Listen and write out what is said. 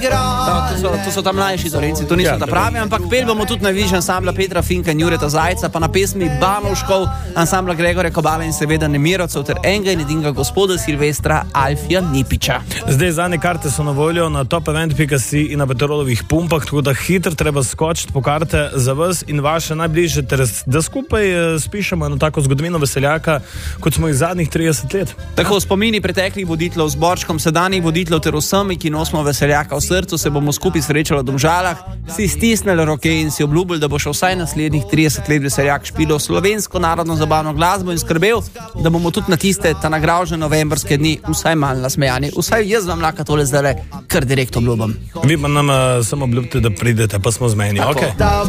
To so tam mlajši Dolenci, to niso ta pravi, ampak pel bomo tudi na viž ansambla Petra Finka in Jureta Zajca, pa na pesmi Banovškov, ansambla Gregorja Kobala in seveda Nemirovcev ter enega in edinega gospoda Silvestra Alfija Nipiča. Zdaj zadnje karte so na voljo na topevent.si in na Petrolovih pumpah, tako da hitro treba skočiti po karte za vas in vaše najbližje, ter da skupaj spišemo eno tako zgodovino Veseljaka, kot smo jih zadnjih 30 let. Tako spomini preteklih voditeljev z Borčkom, sedanjih voditeljev ter vsemi, ki nosimo Veseljaka v srcu, se bomo skupaj srečali v Domžalah, si stisnili roke in si obljubili, da bo še vsaj naslednjih 30 let Veseljak špilal slovensko narodno zabavno glasbo in skrbel, da bomo tudi na tiste ta nagražene novembrske dni vsaj malo nasmejani. Vsaj jaz vam lahko tole zdaj kar direkt obljubim. Vi pa nam samo obljubite, da pridete, pa smo zmeni. Okay.